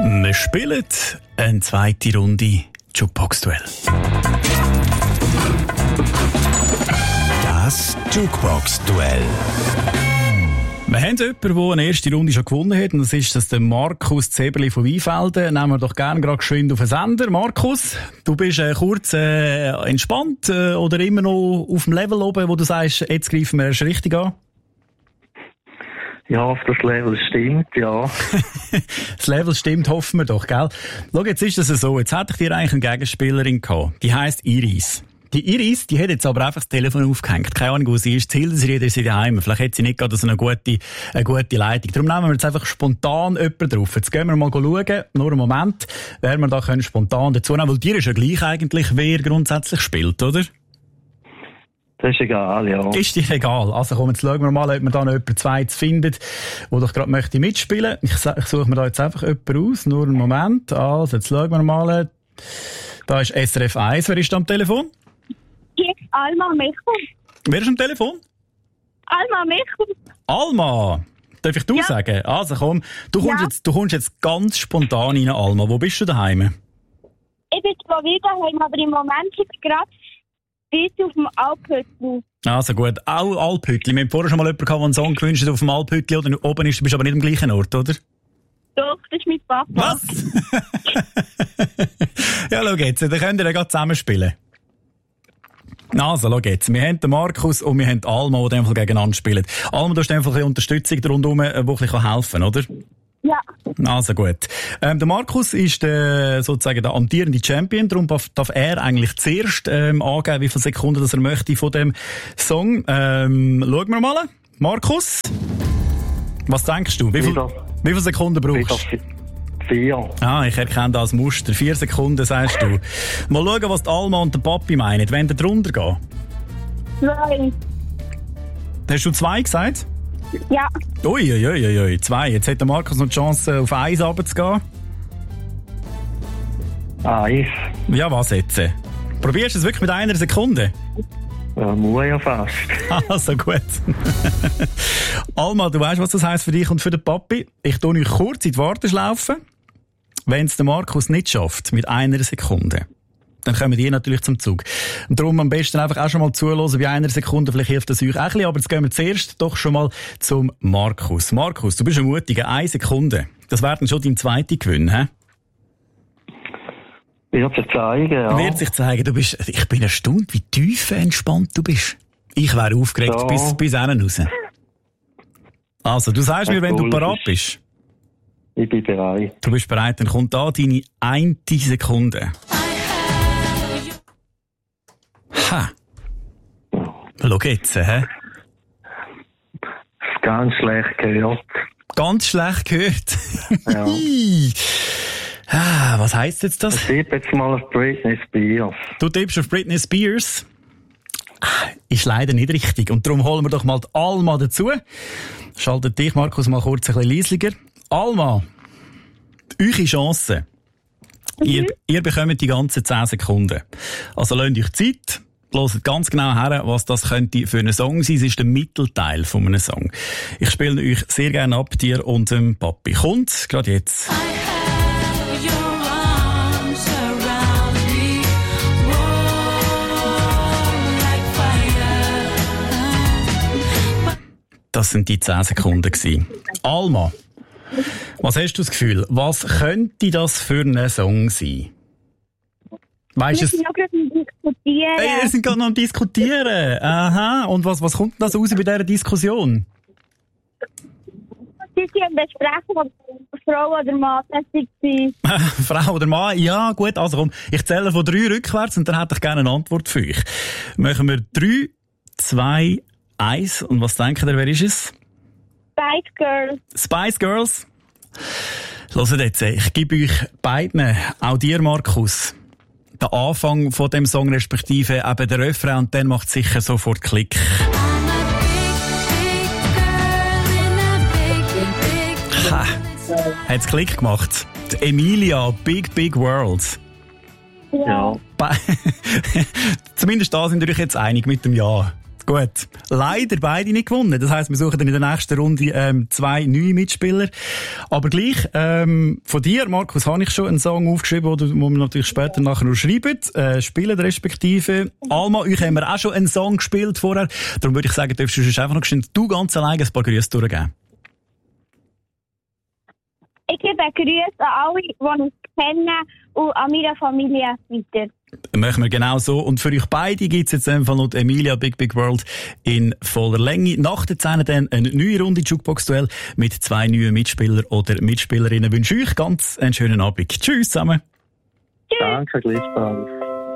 Wir spielen eine zweite Runde Jukebox-Duell. Das Jukebox-Duell. Wir haben jemanden, der eine erste Runde schon gewonnen hat, und das ist der Markus Zeberli von Weinfelden. Nehmen wir doch gerne gerade geschwind auf den Sender. Markus, du bist kurz entspannt oder immer noch auf dem Level oben, wo du sagst, jetzt greifen wir erst richtig an? Ja, auf das Level stimmt, ja. Das Level stimmt, hoffen wir doch, gell? Schau, jetzt ist das so. Jetzt hätte ich dir eigentlich eine Gegenspielerin gehabt. Die heisst Iris. Die Iris, die hat jetzt aber einfach das Telefon aufgehängt. Keine Ahnung, wo sie ist. Hildersried ist sie daheim. Vielleicht hat sie nicht gerade so eine gute Leitung. Darum nehmen wir jetzt einfach spontan jemanden drauf. Jetzt gehen wir mal schauen, nur einen Moment, wer wir da spontan dazu nehmen. Weil dir ist ja gleich eigentlich, wer grundsätzlich spielt, oder? Das ist egal, ja. Ist dir egal. Also komm, jetzt schauen wir mal, ob wir da noch jemanden Zweites findet, der doch gerade möchte mitspielen. Ich suche mir da jetzt einfach jemanden aus. Nur einen Moment. Also, jetzt schauen wir mal. Da ist SRF 1. Wer ist da am Telefon? Hier ist Alma Michel. Wer ist am Telefon? Alma Michel. Alma! Darf ich du sagen? Also komm, du kommst jetzt ganz spontan rein, Alma. Wo bist du daheim? Ich bin zwar wieder daheim, aber im Moment bin ich gerade bis auf dem Alphütli. Also gut, auch Alphütli. Wir haben vorher schon mal jemanden gehabt, der einen Song gewünscht hat auf dem Alphütli oder oben ist. Du bist aber nicht am gleichen Ort, oder? Doch, das ist mein Papa. Was? Ja, schau jetzt, dann könnt ihr ja gerade zusammen spielen. Also, schau jetzt. Wir haben den Markus und wir haben die Alma, die in dem Fall gegeneinander spielen. Alma, du hast einfach ein Unterstützung rundherum, die ein bisschen helfen kann, oder? Ja. Also gut. Der Markus ist sozusagen der amtierende Champion, darum darf er eigentlich zuerst angeben, wie viele Sekunden das er möchte von dem Song. Schauen wir mal. Markus, was denkst du? Wie viele Sekunden brauchst du? 4. Ah, ich erkenne das als Muster. 4 Sekunden, sagst du. Mal schauen, was die Alma und der Papi meinen. Wenn der drunter geht? 2. Hast du 2 gesagt? Ja. Ui, 2. Jetzt hat der Markus noch die Chance, auf 1 runterzugehen. 1. Ja, was jetzt? Probierst du es wirklich mit 1 Sekunde? Ja, muss ja fast. Also gut. Alma, du weißt, was das heisst für dich und für den Papi. Ich tue euch kurz in die Warteschlaufe. Wenn es der Markus nicht schafft, mit 1 Sekunde, dann kommen die natürlich zum Zug. Und darum am besten einfach auch schon mal zuhören bei 1 Sekunde. Vielleicht hilft das euch auch ein bisschen. Aber jetzt gehen wir zuerst doch schon mal zum Markus. Markus, du bist ein mutiger. 1 Sekunde. Das wäre dann schon dein zweiter Gewinn, hä? Wird sich zeigen, ja. Wird sich zeigen. Ich bin erstaunt, wie tief entspannt du bist. Ich wäre aufgeregt ja. bis hinten raus. Also, du sagst mir, wenn du parat bist. Ich bin bereit. Du bist bereit, dann kommt da deine 1 Sekunde. Ha! Schau jetzt, hä? Ganz schlecht gehört. Ganz schlecht gehört? Ja. Was heisst jetzt das? Ich tippe jetzt mal auf Britney Spears. Du tippst auf Britney Spears? Ist leider nicht richtig. Und darum holen wir doch mal die Alma dazu. Schaltet dich, Markus, mal kurz ein bisschen leislicher. Alma, eure Chance. Ihr bekommt die ganzen 10 Sekunden. Also lasst euch Zeit. Hört ganz genau her, was das könnte für einen Song sein. Es ist der Mittelteil von einem Song. Ich spiele euch sehr gerne ab, dir und dem Papi. Kommt gerade jetzt. Das sind die 10 Sekunden gewesen. Alma, was hast du das Gefühl? Was könnte das für ein Song sein? Weißt Wir sind noch gerade am Diskutieren. Hey, wir sind gerade noch am Diskutieren. Aha. Und was kommt denn das raus bei dieser Diskussion? Sie sind am Besprechen, ob Frau oder Mann tätig war. Frau oder Mann? Ja, gut. Also komm, ich zähle von 3 rückwärts und dann hätte ich gerne eine Antwort für euch. Machen wir 3, 2, 1. Und was denkt ihr, wer ist es? Spice Girls. Spice Girls? Hört jetzt, ich gebe euch beiden, auch dir, Markus, den Anfang von dem Song, respektive eben der Refrain, und dann macht sicher sofort Klick. Ha, hat's Klick gemacht. Die Emilia, Big Big World. Ja. Zumindest da sind wir euch jetzt einig mit dem Ja. Gut. Leider beide nicht gewonnen. Das heisst, wir suchen dann in der nächsten Runde 2 neue Mitspieler. Aber gleich, von dir, Markus, habe ich schon einen Song aufgeschrieben, wo wir natürlich später nachher noch schreiben, spielen respektive. Alma, euch haben wir auch schon einen Song gespielt vorher. Darum würde ich sagen, darfst du einfach noch du ganz alleine ein paar Grüße durchgeben. Ich gebe Grüße an alle, die uns kennen und an meine Familie weiter. Machen wir genau so. Und für euch beide gibt es jetzt einfach noch die Emilia Big Big World in voller Länge. Nach der 10 dann eine neue Runde Jukebox-Duell mit 2 neuen Mitspielern oder Mitspielerinnen. Ich wünsche euch ganz einen schönen Abend. Tschüss zusammen. Danke, gleichfalls.